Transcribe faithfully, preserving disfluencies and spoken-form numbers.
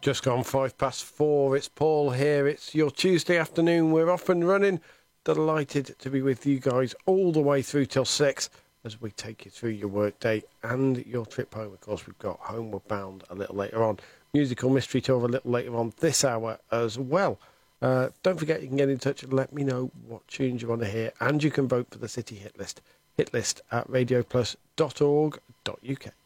Just gone five past four. It's Paul here. It's your Tuesday afternoon. We're off and running. Delighted to be with you guys all the way through till six as we take you through your work day and your trip home. Of course, we've got Homeward Bound a little later on. Musical Mystery Tour a little later on this hour as well. Uh, don't forget you can get in touch and let me know what tunes you want to hear, and you can vote for the City Hit List. Hit List at radio plus dot org dot uk.